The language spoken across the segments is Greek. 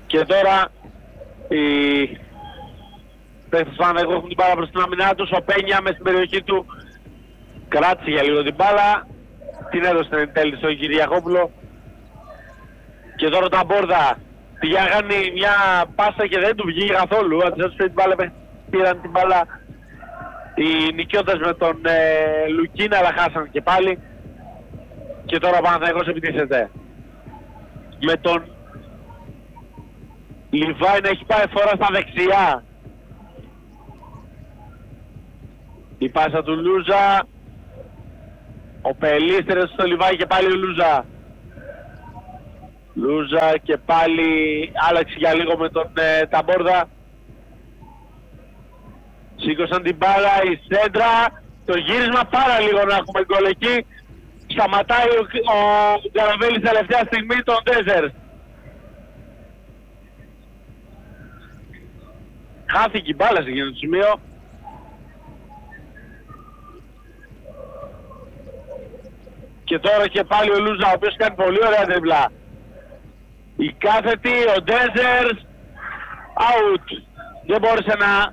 Και τώρα οι παίκτες του Παναθηναϊκού έχουν την μπάλα προς την άμυνά τους. Ο Πένια μες στην περιοχή του κράτησε για λίγο την μπάλα. Την έδωσε εν τέλει στον Κυριακόπουλο. Και τώρα τα Μπόρδα πήγε να κάνει μια πάσα και δεν του βγήκε καθόλου. Αντιστοιχώς την μπάλα, πήραν την μπάλα οι νοικιώτες με τον Λουκίνα, αλλά χάσαν και πάλι. Και τώρα ο Παναθηναϊκός επιτίθεται. Με τον Λιβάη να έχει πάει φορά στα δεξιά. Η πάσα του Λούζα. Ο Πελίστερος στο Λιβάη και πάλι ο Λούζα. Λούζα και πάλι άλλαξε για λίγο με τον Ταμπόρδα. Σήκωσαν την μπάλα, η σέντρα, το γύρισμα πάρα λίγο να έχουμε γκολ εκεί. Σταματάει ο Γκαραβέλης τελευταία στιγμή τον Ντέζερ. Χάθηκε η μπάλα σε εκείνο το σημείο. Και τώρα και πάλι ο Λούζα, ο οποίος κάνει πολύ ωραία τριμπλά. Η κάθετη, ο Ντέζερ, out. Δεν μπόρεσε να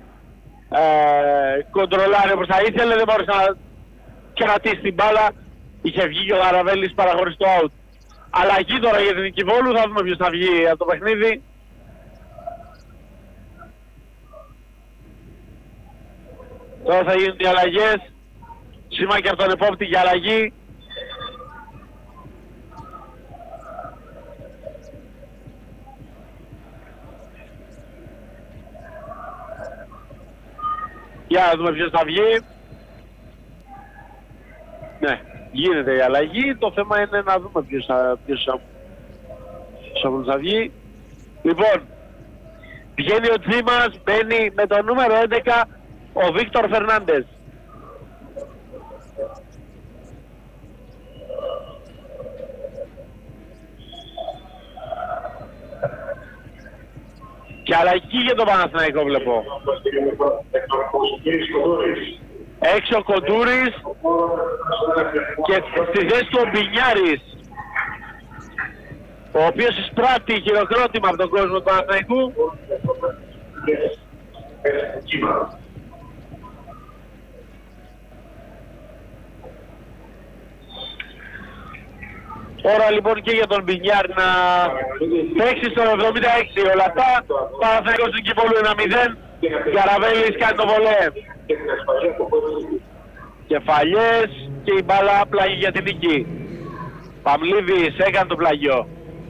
κοντρολάρει όπως θα ήθελε, δεν μπόρεσε να κρατήσει την μπάλα. Είχε βγει και ο Γαραβέλης παραχωρήσει το out. Αλλαγή τώρα για την Νικηβόλου, θα δούμε ποιος θα βγει από το παιχνίδι. Τώρα θα γίνουν οι αλλαγές. Σήμα και από τον επόπτη για αλλαγή. Για να δούμε ποιος θα βγει. Ναι, γίνεται η αλλαγή. Το θέμα είναι να δούμε ποιος θα βγει. Λοιπόν, βγαίνει ο Τζίμας, μπαίνει με το νούμερο 11 ο Βίκτορ Φερνάντες. Και αλλαγή για τον Παναθηναϊκό βλέπω. Έξω ο Κοντούρης και στη θέση του ο Μπινιάρης, ο οποίος εισπράττει χειροκρότημα από τον κόσμο του Παναθηναϊκού. Ώρα λοιπόν και για τον Μπινιάρ να παίξει στο 76 όλα αυτά. Παναθηναϊκός του Κυπόλου 1-0. Γκαραβέλης κάνει το βολέ. Κεφαλιές και η μπάλα πλάγει για την νίκη. Παμλίδης έκανε το πλαγιό.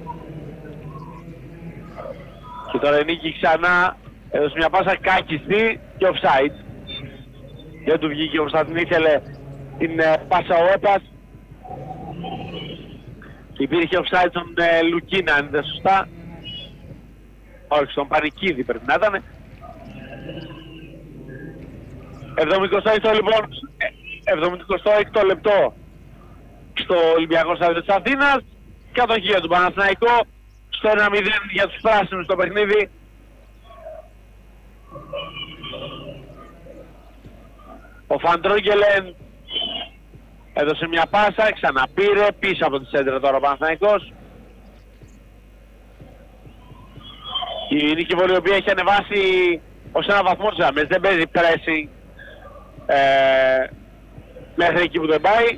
Και τώρα η νίκη ξανά έδωσε μια πάσα κάκιστη και offside. Δεν του βγήκε όπως θα την ήθελε την πάσα ο Έπας. Υπήρχε offside στον Λουκίνα, αν δεν σωστά. Όχι, στον Πανικίδη πρέπει να ήταν. 76 λοιπόν, 76 λεπτό στο Ολυμπιακό Στάδιο της Αθήνας. Κατοχή του Παναθηναϊκό στο 1-0 για τους πράσινους στο παιχνίδι. Ο Φαντρόγγελεν έδωσε μια πάσα, ξαναπήρε πίσω από τη σέντρα τώρα ο Παναθηναϊκός. Η Νικηβόλου η οποία έχει ανεβάσει ως ένα βαθμό της άμυνας, δεν παίζει pressing μέχρι εκεί που δεν πάει.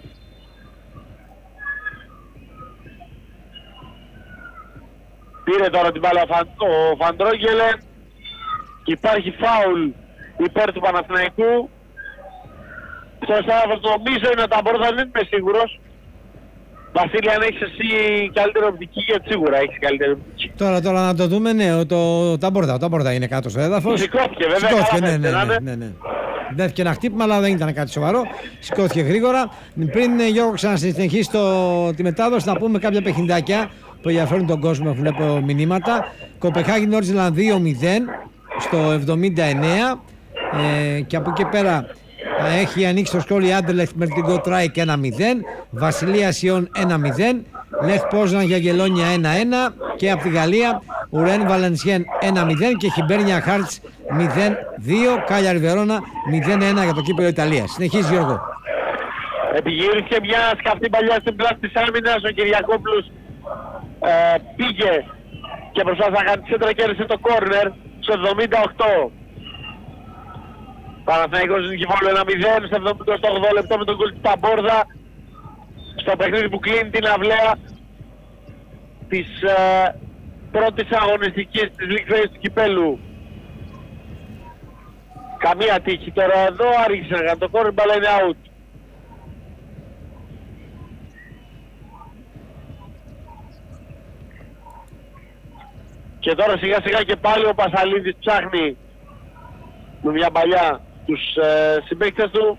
Πήρε τώρα την μπάλα ο Φαντρόγγελεν και υπάρχει φάουλ υπέρ του Παναθηναϊκού. Στο Στάδιο νομίζω είναι τα Μπόρδα, δεν είμαι σίγουρος. Βασίλη, αν έχεις εσύ καλύτερη οπτική, γιατί σίγουρα έχεις καλύτερη οπτική. Τώρα να το δούμε, ναι, τα Μπόρδα είναι κάτω στο έδαφος. Σηκώθηκε βέβαια, σηκώθηκε, ναι. Δέθηκε ένα χτύπημα, αλλά δεν ήταν κάτι σοβαρό. Σηκώθηκε γρήγορα. Πριν Γιώργο ξανασυνεχίσει τη μετάδοση, να πούμε κάποια παιχνιδάκια που ενδιαφέρουν τον κόσμο. Βλέπω μηνύματα. Κοπεχάγη Νόρτζιλαντ 2-0 στο 79. Και από εκεί πέρα έχει ανοίξει το σκόρ η Άντερλεχτ με την Γκοτράικ 1-0. Βασιλεία Σιών 1-0. Λεχ Πόζναν για Γελόνια 1-1. Και από τη Γαλλία Ουρέν Βαλενσιέν 1-0 και Χιμπέρνια Χάρτς 0-2. Κάλιαρ Βερόνα 0-1 για το κύπελλο Ιταλίας. Συνεχίζει Γιώργο. Επιγύρισε μια σκαφτή παλιά στην πλάτη της άμυνας. Ο Κυριακόπουλος πήγε και προσπάθησε να κάνει τη σέντρα, κέρδισε το κόρνερ στο 78. Παναθηναϊκός νικηβόλου 1-0 στο 78 λεπτό με τον γκολ του Ταμπόρδα στο παιχνίδι που κλείνει την αυλαία της πρώτης αγωνιστικής της League Phase του κυπέλου. Καμία τύχη τώρα εδώ, άρχισε να κάνει το κόρνερ, μπάλα είναι out. Και τώρα σιγά σιγά και πάλι ο Πασαλίδης ψάχνει με μια παλιά τους συμπαίκτες του.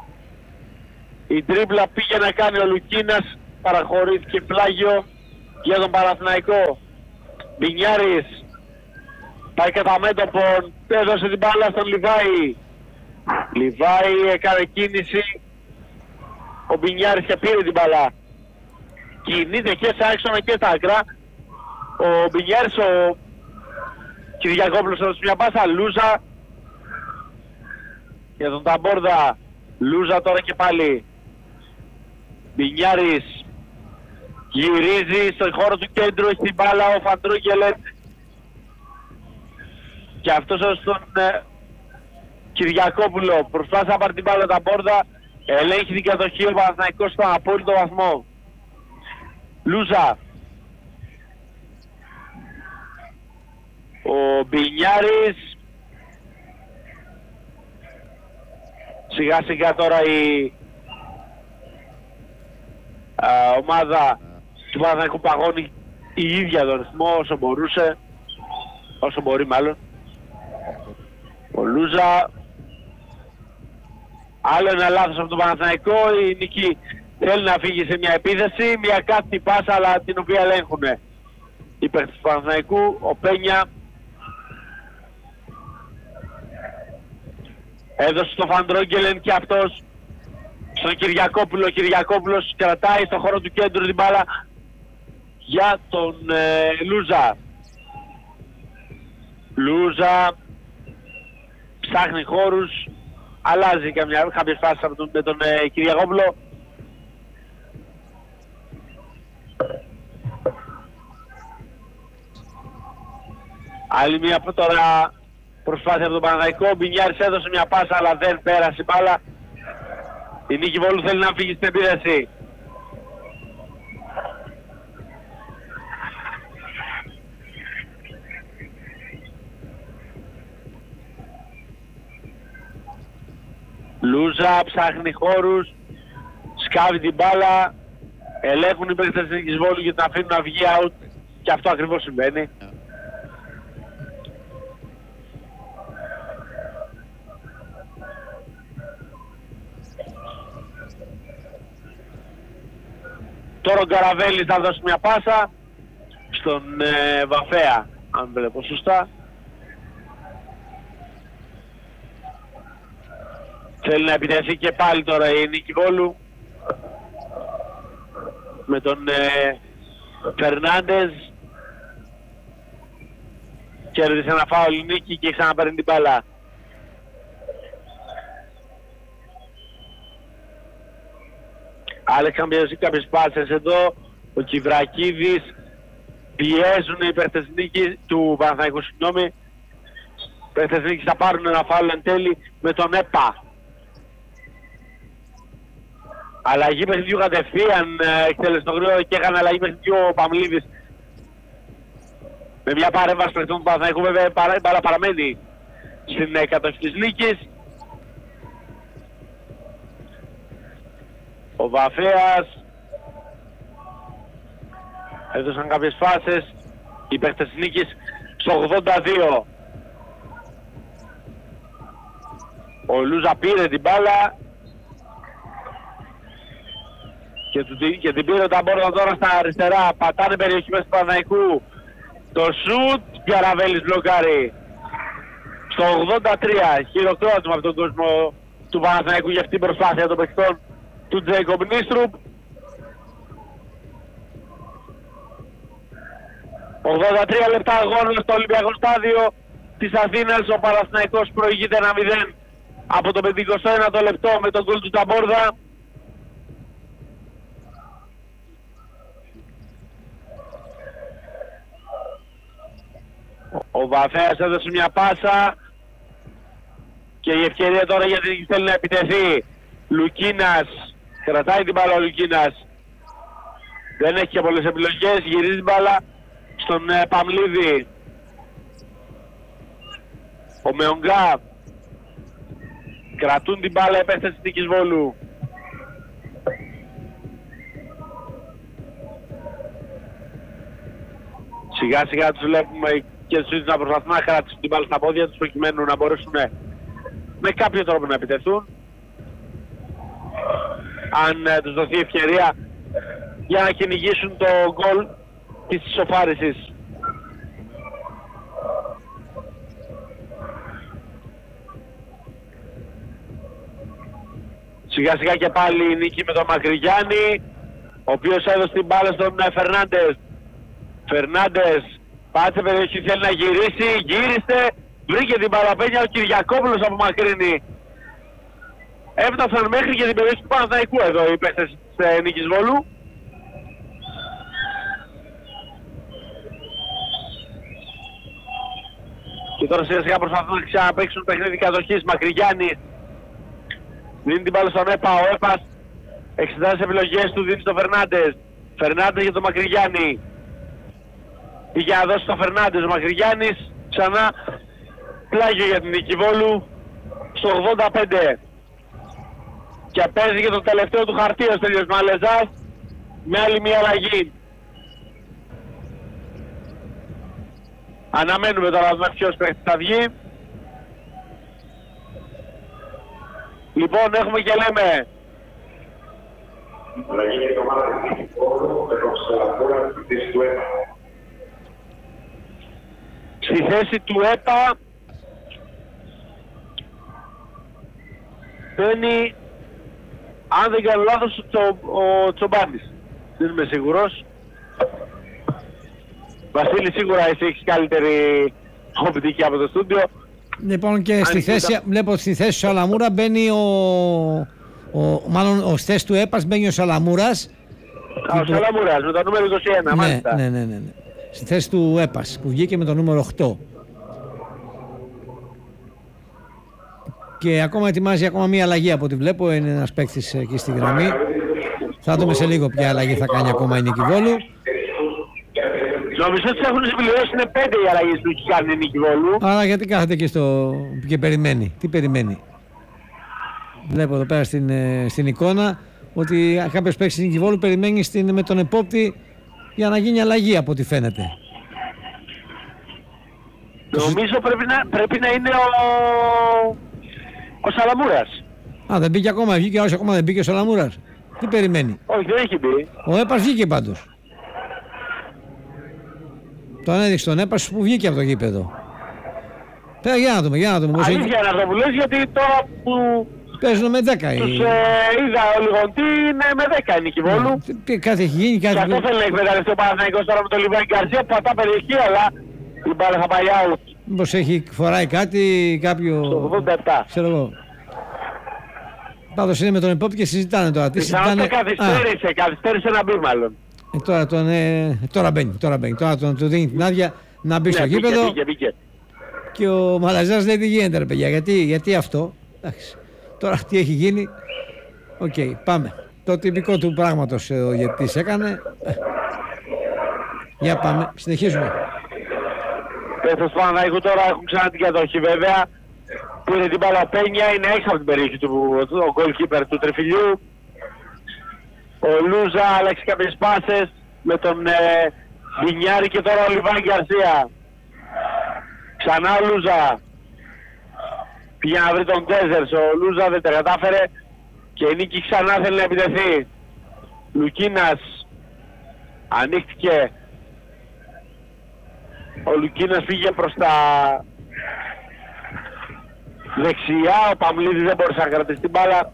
Η τρίπλα πήγε να κάνει ο Λουκίνας, παραχωρήθηκε πλάγιο για τον Παναθηναϊκό. Μπινιάρης πάει κατά μέτωπον, έδωσε την μπάλα στον Λιβάη. Λιβάη έκανε κίνηση, ο Μπινιάρης και πήρε την μπάλα. Κινείται και σε άξονα και στα άκρα. Ο Μπινιάρης, ο Κυριακόπουλος έδωσε μια πάσα, Λούζα για τον Ταμπόρδα. Λούζα τώρα και πάλι. Μπινιάρης γυρίζει στον χώρο του κέντρου, έχει την μπάλα ο Φαντρούγκελετ. Και αυτός στον Κυριακόπουλο προσπάθησε να πάρει την μπάλα Ταμπόρδα. Ελέγχει την κατοχή ο Παναθηναϊκός στον απόλυτο βαθμό. Λούζα. Ο Μπινιάρης. Σιγά σιγά τώρα η ομάδα του Παναθηναϊκού παγώνει η ίδια τον ρυθμό όσο μπορούσε, όσο μπορεί μάλλον. Ο Λούζα. Άλλο ένα λάθος από τον Παναθηναϊκό, η Νίκη θέλει να φύγει σε μια επίθεση, μια κάτι πάσα αλλά την οποία ελέγχουν οι παίκτες του Παναθηναϊκού. Ο Πένια έδωσε στο Φαντρόγγελεν και αυτός στον Κυριακόπουλο. Ο Κυριακόπουλος κρατάει στον χώρο του κέντρου την μπάλα για τον Λούζα. Λούζα ψάχνει χώρους, αλλάζει κάποιες φάσεις με τον Κυριακόπουλο. Άλλη μία από τώρα προσπάθεια από τον Παναθηναϊκό. Μπινιάρης έδωσε μια πάσα αλλά δεν πέρασε η μπάλα. Η Νίκη Βόλου θέλει να φύγει στην επίθεση. Λούζα ψάχνει χώρους, σκάβει την μπάλα, ελέγχουν οι παίκτες της Νίκης Βόλου για να αφήνουν να βγει out και αυτό ακριβώς συμβαίνει. Τώρα ο Γκαραβέλης θα δώσει μια πάσα στον Βαφέα, αν βλέπω σωστά. Θέλει να επιτεθεί και πάλι τώρα η Νίκη Βόλου με τον Φερνάντες. Κέρδισε ένα φάουλ η Νίκη και ξαναπαίρνει την μπάλα. Άλλες κάποιες πάσες εδώ. Ο Κιβρακίδης. Πιέζουν οι παίκτες του Παναθηναϊκού, συγγνώμη. Οι παίκτες Νίκης θα πάρουν ένα φάουλ εν τέλει με τον ΕΠΑ. Αλλαγή παιχνιδιού κατευθείαν εκτέλεσε το γρήγορο και έκανε αλλαγή παιχνιδιού ο Παμλίδης. Με μια παρέμβαση παιχτών του Παναθηναϊκού, βέβαια η μπάλα παραμένει στην κατοχή της Νίκης. Ο Βαφέας. Έδωσαν κάποιες φάσεις οι παίκτες της Νίκης στο 82. Ο Λούζα πήρε την μπάλα και την πήρε τα μπόρδα τώρα στα αριστερά. Πατάνε περιοχή μέσα του Παναθηναϊκού. Το σουτ, Γκαραβέλης μπλοκάρει. Στο 83, χειροκρότημα από τον κόσμο του Παναθηναϊκού για αυτήν την προσπάθεια των παιχτών του Τζέικομπ Νίστρουπ. 83 λεπτά αγώνα στο Ολυμπιακό Στάδιο της Αθήνας. Ο Παναθηναϊκός προηγείται 1-0 από το 51ο λεπτό με τον γκολ του Ταμπόρδα. Ο Βαθέας έδωσε μια πάσα και η ευκαιρία τώρα γιατί θέλει να επιτεθεί. Λουκίνας, κρατάει την μπάλα ο Λουκίνας. Δεν έχει και πολλές επιλογές, γυρίζει την μπάλα στον Παμλίδη. Ο Μεονγκά. Κρατούν την μπάλα επέσταση της Νίκης Βόλου. Σιγά σιγά τους βλέπουμε και τους να προσπαθούν να κρατήσουν την μπάλα στα πόδια τους προκειμένου να μπορέσουν με κάποιο τρόπο να επιτεθούν. Αν τους δοθεί ευκαιρία για να κυνηγήσουν το γκολ της ισοφάρισης. Σιγά σιγά και πάλι η νίκη με τον Μακρυγιάννη, ο οποίος έδωσε την μπάλα στον Φερνάντες. Φερνάντες πάτησε περιοχή, θέλει να γυρίσει, γύρισε, βρήκε την παραπένια ο Κυριακόπουλος από μακρινή. Έφτασαν μέχρι και την περιοχή του Παναθηναϊκού εδώ οι παίκτες της Νίκης Βόλου. Και τώρα σιγά σιγά προσπαθούν να ξαναπαίξουν παιχνίδι κατοχής. Μακρυγιάννης δίνει την μπάλα στον ΕΠΑ, ο ΕΠΑς εξετάζει τις επιλογές του, δίνει στον Φερνάντες. Φερνάντες για τον Μακρυγιάννη. Πήγε να δώσει στον Φερνάντες, ο Μακρυγιάννης ξανά πλάγιο για την Νίκη Βόλου στο 85. Και παίζει και το τελευταίο του χαρτί ο Στέλιος Μαλεζάς με άλλη μία αλλαγή. Αναμένουμε τώρα να δούμε ποιος παίχτης θα βγει. Λοιπόν, έχουμε και λέμε. Αλλαγή για το ομάδα της Νίκης Βόλου με τον Σαλαμούρα στη θέση του ΕΠΑ. Στη θέση του ΕΠΑ μπαίνει, αν δεν κάνω λάθος, ο Τσομπάνης. Δεν είμαι σίγουρος. Βασίλη, σίγουρα εσύ έχεις καλύτερη οπτική από το στούντιο. Λοιπόν, και στη θέση, βλέπω ότι στη θέση του Σαλαμούρα μπαίνει μάλλον στη θέση του ΕΠΑΣ μπαίνει ο Σαλαμούρας. Ο Σαλαμούρας με το νούμερο 21, μάλιστα. Ναι. Στη θέση του ΕΠΑΣ που βγήκε με το νούμερο 8. Και ακόμα ετοιμάζει ακόμα μία αλλαγή από ό,τι βλέπω. Είναι ένας παίκτης εκεί στη γραμμή. Θα δούμε σε λίγο ποια αλλαγή θα κάνει ακόμα η Νίκη Βόλου. Νομίζω ότι έχουν συμπληρώσει, είναι 5 οι αλλαγές που έχει κάνει η Νίκη Βόλου. Άρα γιατί κάθεται εκεί και περιμένει. Τι περιμένει. Βλέπω εδώ πέρα στην εικόνα ότι κάποιος παίκτης της Νίκη Βόλου περιμένει με τον επόπτη για να γίνει αλλαγή από ό,τι φαίνεται. Νομίζω πρέπει να είναι ο Σαλαμούρας. Α, δεν μπήκε ακόμα, βγήκε όσο ακόμα δεν μπήκε ο Σαλαμούρας. Τι περιμένει. Όχι, δεν έχει μπει. Ο ΕΠΑΣ βγήκε πάντως. Τον έδειξε τον ΕΠΑΣ που βγήκε από το γήπεδο. Για να δούμε. Αλήθεια να το βουλές, γιατί τώρα που παίζουν με 10. Τους είδα ο Λιγοντή είναι με 10 η Νίκη Βόλου. Κάτι έχει γίνει, Και αυτό θέλει να εκμεταλλευτεί ο Παναθηναϊκός τώρα με τον Λιβάη Γκαρσία που πατά περιοχή, αλλά η μπάλα θα πάει out. Μήπως φοράει κάτι κάποιο. Στο 87. Ξέρω εγώ. Πάντως είναι με τον επόπτη και συζητάνε τώρα. Τι συζητάνε. Καθυστέρησε να μπει μάλλον. Τώρα μπαίνει. Τώρα του δίνει την άδεια να μπει στο γήπεδο. Μπήκε. Και ο Μαλαζάς λέει τι γίνεται ρε παιδιά. Γιατί αυτό. Εντάξει. Τώρα τι έχει γίνει. Οκ, πάμε. Το τυπικό του πράγματος ο ηγετής έκανε. Για πάμε. Συνεχίζουμε. Πέθος Παναθηναϊκού τώρα έχουν ξανά την κατοχή βέβαια. Που είναι την μπάλα Πένια, είναι έξω από την περιοχή του ο goalkeeper του Τριφυλιού. Ο Λούζα άλλαξε κάποιες πάσες με τον Μπινιάρη και τώρα ο Λιβάη Γκαρσία. Ξανά ο Λούζα. Πήγε να βρει τον Τέζερς, ο Λούζα δεν τα κατάφερε και η Νίκη ξανά θέλει να επιτεθεί. Λουκίνας ανοίχτηκε. Ο Λουκίνας πήγε προς τα δεξιά, ο Παμλίδης δεν μπορούσε να κρατήσει την μπάλα.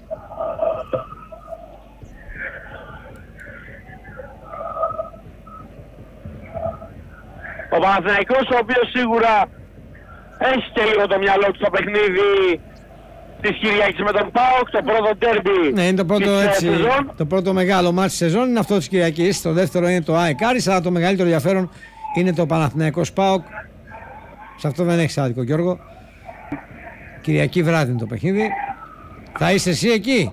Ο Παναθηναϊκός, ο οποίος σίγουρα έχει και λίγο το μυαλό του στο παιχνίδι της Κυριακής με τον ΠΑΟΚ, το πρώτο ντέρμπι. Ναι, είναι το πρώτο, το πρώτο μεγάλο μάτς της σεζόν είναι αυτό της Κυριακής. Το δεύτερο είναι το ΑΕΚ Άρης, αλλά το μεγαλύτερο ενδιαφέρον είναι το Παναθηναϊκός ΠΑΟΚ Σε αυτό δεν έχεις άδικο, Γιώργο. Κυριακή βράδυ είναι το παιχνίδι. Θα είσαι εσύ εκεί?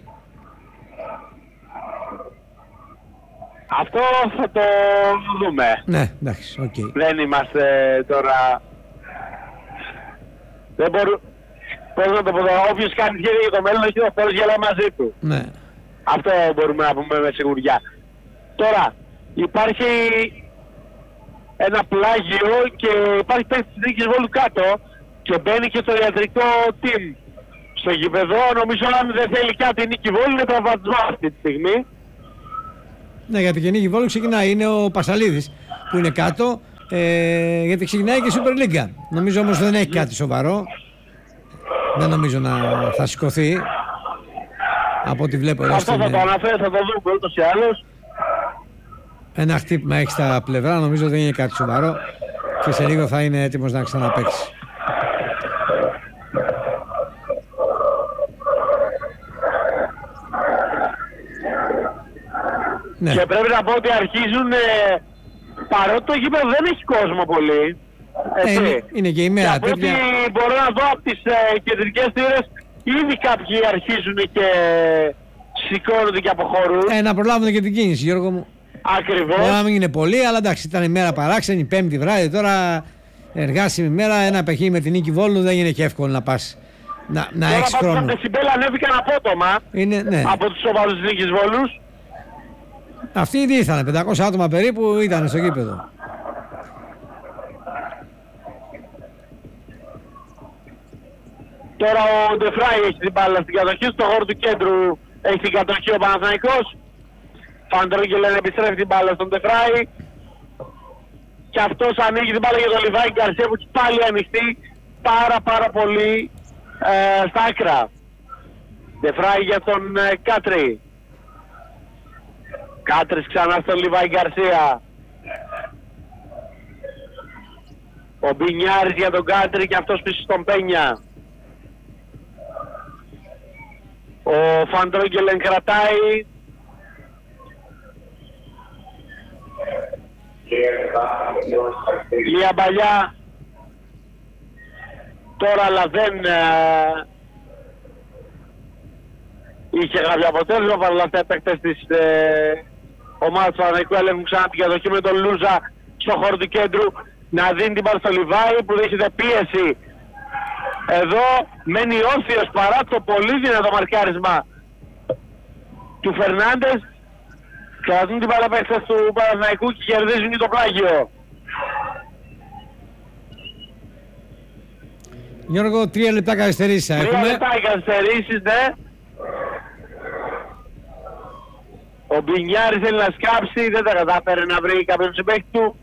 Αυτό θα το δούμε. Ναι, εντάξει, οκ. Δεν είμαστε τώρα... Δεν μπορούμε... Πώς να το πω τώρα, όποιος κάνει σχέδια για το μέλλον έχει το φως γελά μαζί του. Ναι. Αυτό μπορούμε να πούμε με σιγουριά. Τώρα, υπάρχει ένα πλάγιο και υπάρχει παίκτης της Νίκης Βόλου κάτω και μπαίνει και στο ιατρικό team. Στο γηπεδό, νομίζω αν δεν θέλει κάτι η Νίκη Βόλου είναι τραυματισμό αυτή τη στιγμή. Ναι, γιατί και η Νίκη Βόλου ξεκινάει, είναι ο Πασαλίδης που είναι κάτω, γιατί ξεκινάει και η Super League. Νομίζω όμως δεν έχει κάτι σοβαρό. Δεν νομίζω να θα σηκωθεί. Από ό,τι βλέπω εδώ. Αυτό θα το αναφέρω, θα το δούμε ούτως ή άλλως. Ένα χτύπημα έχει στα πλευρά, νομίζω δεν είναι κάτι σοβαρό και σε λίγο θα είναι έτοιμος να ξαναπαίξει. Ναι. Και πρέπει να πω ότι αρχίζουν, παρότι το γήπεδο δεν έχει κόσμο πολύ. Είναι και η μέρα τέτοια. Και από ό,τι μπορώ να δω από τις κεντρικές θύρες, ήδη κάποιοι αρχίζουν και σηκώνονται και αποχωρούν. Να προλάβουν και την κίνηση, Γιώργο μου. Ακριβώς. Μπορεί να μην είναι πολύ, αλλά εντάξει, ήταν η μέρα παράξενη, Πέμπτη βράδυ, τώρα εργάσιμη μέρα, ένα παιχνίδι με την Νίκη Βόλου δεν είναι και εύκολο να πας να έχεις χρόνο. Τώρα τα δεσιμπέλα ανέβηκαν απότομα ναι. από τους οπαδούς της Νίκης Βόλους. Αυτοί ήδη ήρθαν, 500 άτομα περίπου ήταν στο γήπεδο. Τώρα ο Ντεφράι έχει την μπάλα στην κατοχή, στο χώρο του κέντρου έχει την κατοχή ο Παναθηναϊκός. Φαντρόγγελεν επιστρέφει την μπάλα στον Ντεφράι. Και αυτός ανοίγει την μπάλα για τον Λιβάη Γκαρσία που έχει πάλι ανοιχτή πάρα πολύ στα άκρα. Ντεφράι για τον Κάτρι. Κάτρις ξανά στον Λιβάη Γκαρσία. Ο Μπινιάρης για τον Κάτρι και αυτός πίσω στον Πένια. Ο Φαντρόγγελεν κρατάει. Λία Μπαλιά. Τώρα αλλά δεν είχε κάποιο αποτέλεσμα. Παρ' όλα αυτά οι παίκτες της ομάδας του Παναθηναϊκού έλεγχουν ξανά την κατοχή με τον Λούζα στο χώρο του κέντρου να δίνει την μπάλα στο Λιβάη που δέχεται πίεση. Εδώ μένει όρθιος παρά το πολύ δυνατό μαρκάρισμα του Φερνάντες. Κρατούν την μπάλα παίκτες του Παναθηναϊκού και κερδίζουν και το πλάγιο. Γιώργο, 3 λεπτά καθυστερήσεις έχουμε. 3 λεπτά καθυστερήσεις, ναι. Ο Μπινιάρης θέλει να σκάψει, δεν τα κατάφερε να βρει κάποιον συμπαίχτη του.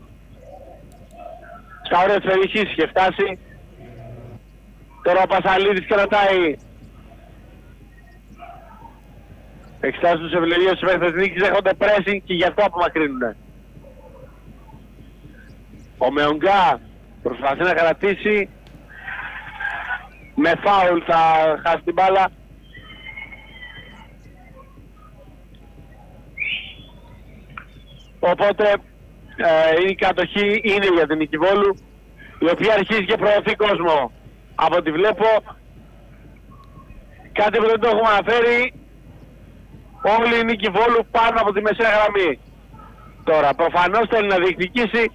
Στα όρια της περιοχής είχε φτάσει. Τώρα ο Πασαλίδης κρατάει. Εξετάζουν τους ευλογίες τους παίκτες της Νίκης, έχονται πρέσινγκ και γι' αυτό απομακρύνουνε. Ο Μεονγκά προσπαθεί να κρατήσει. Με φάουλ θα χάσει την μπάλα. Οπότε η κατοχή είναι για την Νίκη Βόλου, η οποία αρχίζει και προωθεί κόσμο. Από ό,τι βλέπω, κάτι που δεν το έχουμε αναφέρει, όλη η Νίκη Βόλου πάνω από τη μεσαία γραμμή. Τώρα προφανώς θέλει να διεκδικήσει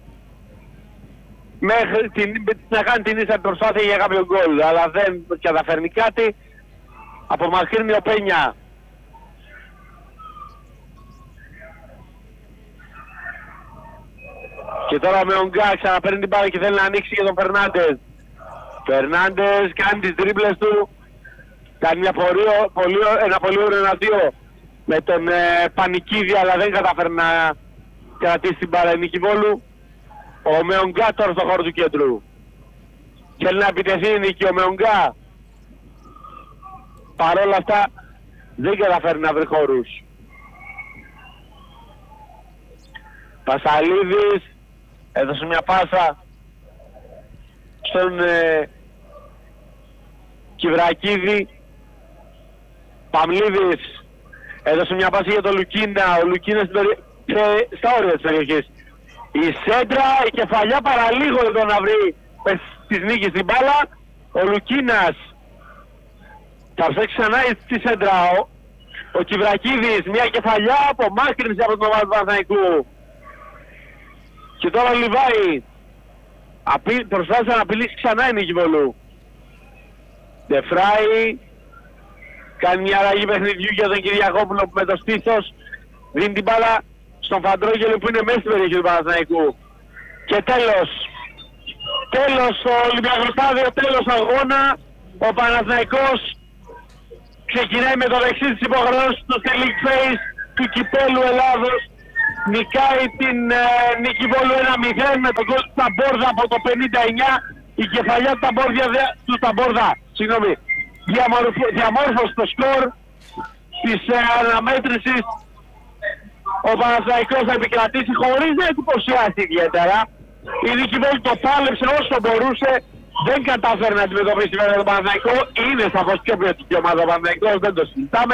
μέχρι να κάνει την ίσα προσπάθεια για κάποιο γκολ, αλλά δεν καταφέρνει κάτι. Απομακρύνει ο Πένια. Και τώρα με τον Γκά ξαναπαίρνει την μπάλα και θέλει να ανοίξει για τον Φερνάντες. Φερνάντες κάνει τις τρίπλες του. Κάνει ένα πολύ ωραίο εναντίο με τον Πανικίδη, αλλά δεν καταφέρει να κρατήσει την μπάλα η Νίκη Βόλου. Ο Μεονγκά τώρα στο χώρο του κέντρου. Θέλει να επιτεθεί η Νίκη ο Μεονγκά. Παρόλα αυτά δεν καταφέρει να βρει χώρους. Πασαλίδης έδωσε μια πάσα στον Κυβρακίδη. Παμλίδης έδωσε μια πάσα για τον Λουκίνα. Ο Λουκίνας στα όρια της περιοχής. Η σέντρα, η κεφαλιά παραλίγο εδώ να βρει της νίκης στην μπάλα. Ο Λουκίνας θα ψάξει ξανά στη σέντρα. Ο Κιβρακίδης, μια κεφαλιά, απομάκρυνση από τον ομάδα του Παναθηναϊκού. Και τώρα ο Λιβάη προσπάθησε να απειλήσει ξανά η Νικηβόλου. Ντεφράι κάνει μια αλλαγή παιχνιδιού για τον Κυριακόπουλο που με το στήθος δίνει την μπάλα στον Φαντρόγελο που είναι μέσα στην περιοχή του Παναθηναϊκού. Και τέλος στο Ολυμπιακοστάδιο, τέλος αγώνα. Ο Παναθηναϊκός ξεκινάει με το δεξί της υποχρεώσης του στη League Phase του Κυπέλλου Ελλάδος. Νικάει την Νικηβόλου 1-0 με τον γκολ του Ταμπόρδα από το 59. Η κεφαλιά του Ταμπόρδα, διαμόρφωσε το σκορ της αναμέτρησης. Ο Παναθηναϊκός θα επικρατήσει χωρίς να εντυπωσιάσει ιδιαίτερα. Η Νικηβόλου το πάλεψε όσο μπορούσε. Δεν κατάφερε να αντιμετωπίσει με τον Παναθηναϊκό. Είναι σαφώς πιο ποιοτική ομάδα ο Παναθηναϊκός, δεν το συζητάμε.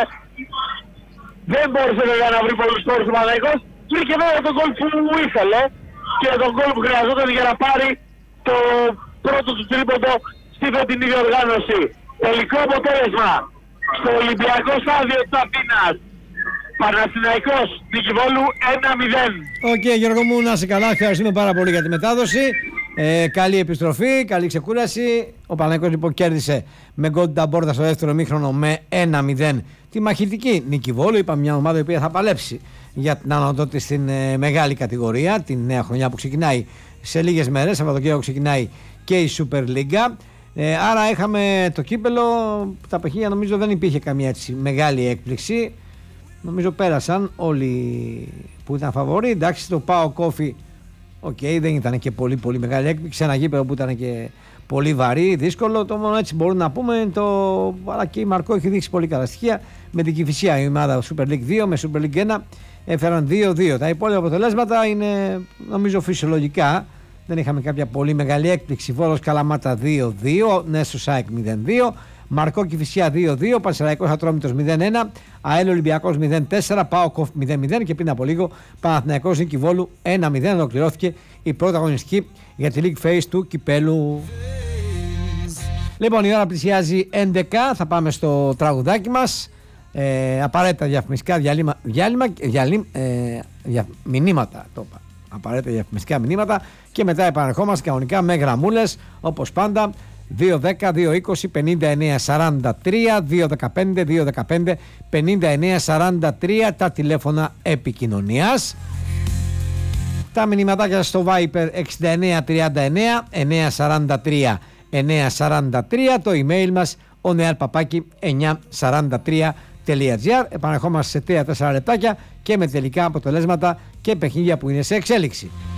Δεν μπόρεσε βέβαια να βρει πολλούς σκόρους ο Παναθηναϊκός. Βρήκε βέβαια τον γκολ που ήθελε και τον γκολ που χρειαζόταν για να πάρει το πρώτο του τρίποντο στη φετινή διοργάνωση. Τελικό αποτέλεσμα στο Ολυμπιακό στάδιο της Αθήνας. Παναθηναϊκός Νικηβόλου 1-0. Οκ, Γιώργο μου, να είσαι καλά. Ευχαριστούμε πάρα πολύ για τη μετάδοση. Καλή επιστροφή, καλή ξεκούραση. Ο Παναθηναϊκός λοιπόν κέρδισε με γκολ Ταμπόρδα στο δεύτερο ημίχρονο με 1-0 τη μαχητική Νικηβόλου. Είπαμε μια ομάδα η οποία θα παλέψει για την αναδότη στην μεγάλη κατηγορία την νέα χρονιά που ξεκινάει σε λίγες μέρες. Σαββατοκύριακο ξεκινάει και η Super League. Άρα είχαμε το κύπελο. Τα παιχνίδια νομίζω δεν υπήρχε καμία έτσι μεγάλη έκπληξη. Νομίζω πέρασαν όλοι που ήταν φαβοροί. Εντάξει, το ΠΑΟ Κόφι, δεν ήταν και πολύ μεγάλη έκπληξη. Ένα γήπεδο που ήταν και πολύ βαρύ, δύσκολο. Το μόνο έτσι μπορούμε να πούμε. Αλλά και η Μαρκό έχει δείξει πολύ καλά στοιχεία. Με την Κηφισιά η ομάδα Super League 2 με Super League 1 έφεραν 2-2. Τα υπόλοιπα αποτελέσματα είναι νομίζω φυσιολογικά. Δεν είχαμε κάποια πολύ μεγάλη έκπληξη. Βόλος Καλαμάτα 2-2, Νέσο ΣΑΕΚ 0-2, Μαρκό Κηφισιά 2-2, Πανσεραϊκός Ατρόμητος 0-1, ΑΕΛ Ολυμπιακός 0-4, ΠΑΟ Κόφ 0-0 και πριν από λίγο Παναθηναϊκός Νικηβόλου 1-0. Ολοκληρώθηκε η πρώτη αγωνιστική για τη League Phase του Κυπέλου. Λοιπόν, η ώρα πλησιάζει 11, θα πάμε στο τραγουδάκι μας. Απαραίτητα διαφημιστικά μηνύματα, το είπα. Απαραίτητα διαφημιστικά μηνύματα και μετά επανερχόμαστε κανονικά με γραμμούλες όπως πάντα. 2-10-2-20-59-43, 2-15-2-15-59-43 τα τηλέφωνα επικοινωνίας. Τα μηνυματάκια στο Viper 6939-943-943, το email μας onealpapaki943.gr. Επανερχόμαστε σε 3-4 λεπτάκια και με τελικά αποτελέσματα και παιχνίδια που είναι σε εξέλιξη.